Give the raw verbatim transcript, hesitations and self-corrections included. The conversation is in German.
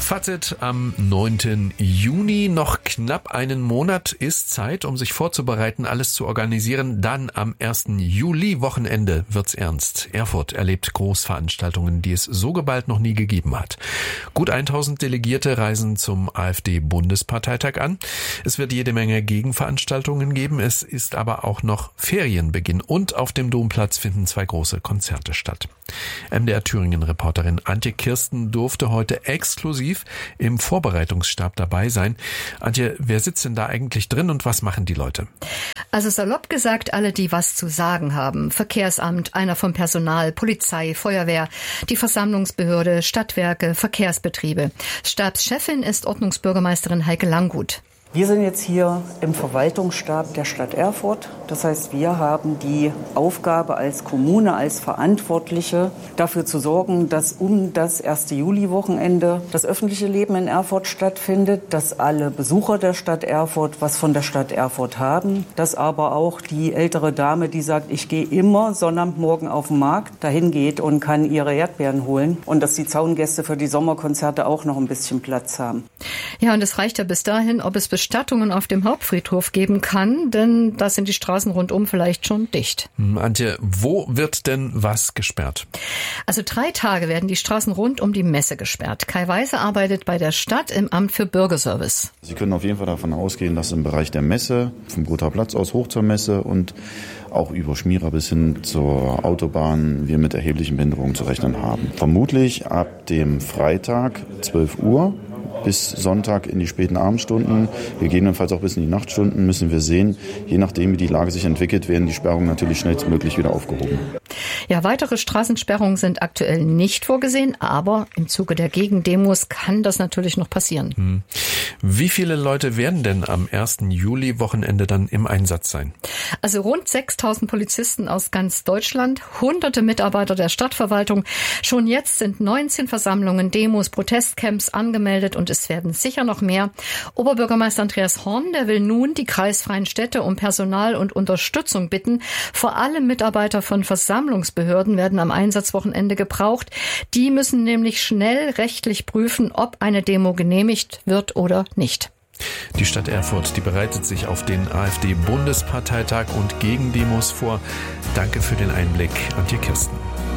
Fazit am neunten Juni. Noch knapp einen Monat ist Zeit, um sich vorzubereiten, alles zu organisieren. Dann am ersten Juli, Wochenende, wird's ernst. Erfurt erlebt Großveranstaltungen, die es so geballt noch nie gegeben hat. Gut tausend Delegierte reisen zum AfD-Bundesparteitag an. Es wird jede Menge Gegenveranstaltungen geben. Es ist aber auch noch Ferienbeginn und auf dem Domplatz finden zwei große Konzerte statt. M D R Thüringen-Reporterin Antje Kirsten durfte heute exklusiv im Vorbereitungsstab dabei sein. Antje, wer sitzt denn da eigentlich drin und was machen die Leute? Also salopp gesagt, alle, die was zu sagen haben. Verkehrsamt, einer vom Personal, Polizei, Feuerwehr, die Versammlungsbehörde, Stadtwerke, Verkehrsbetriebe. Stabschefin ist Ordnungsbürgermeisterin Heike Langgut. Wir sind jetzt hier im Verwaltungsstab der Stadt Erfurt. Das heißt, wir haben die Aufgabe als Kommune, als Verantwortliche dafür zu sorgen, dass um das erste Juli-Wochenende das öffentliche Leben in Erfurt stattfindet, dass alle Besucher der Stadt Erfurt was von der Stadt Erfurt haben, dass aber auch die ältere Dame, die sagt, ich gehe immer Sonnabendmorgen auf den Markt, dahin geht und kann ihre Erdbeeren holen und dass die Zaungäste für die Sommerkonzerte auch noch ein bisschen Platz haben. Ja, und es reicht ja bis dahin, ob es Bestattungen auf dem Hauptfriedhof geben kann, denn da sind die Straßen rundum vielleicht schon dicht. Antje, wo wird denn was gesperrt? Also drei Tage werden die Straßen rund um die Messe gesperrt. Kai Weise arbeitet bei der Stadt im Amt für Bürgerservice. Sie können auf jeden Fall davon ausgehen, dass im Bereich der Messe, vom Gotha Platz aus hoch zur Messe und auch über Schmierer bis hin zur Autobahn wir mit erheblichen Behinderungen zu rechnen haben. Vermutlich ab dem Freitag zwölf Uhr bis Sonntag in die späten Abendstunden, gegebenenfalls auch bis in die Nachtstunden, müssen wir sehen. Je nachdem, wie die Lage sich entwickelt, werden die Sperrungen natürlich schnellstmöglich wieder aufgehoben. Ja, weitere Straßensperrungen sind aktuell nicht vorgesehen, aber im Zuge der Gegendemos kann das natürlich noch passieren. Hm. Wie viele Leute werden denn am ersten Juli-Wochenende dann im Einsatz sein? Also rund sechstausend Polizisten aus ganz Deutschland, hunderte Mitarbeiter der Stadtverwaltung. Schon jetzt sind neunzehn Versammlungen, Demos, Protestcamps angemeldet und es werden sicher noch mehr. Oberbürgermeister Andreas Horn, der will nun die kreisfreien Städte um Personal und Unterstützung bitten. Vor allem Mitarbeiter von Versammlungsbehörden werden am Einsatzwochenende gebraucht. Die müssen nämlich schnell rechtlich prüfen, ob eine Demo genehmigt wird oder nicht. Die Stadt Erfurt, die bereitet sich auf den AfD-Bundesparteitag und Gegendemos vor. Danke für den Einblick, Antje Kirsten.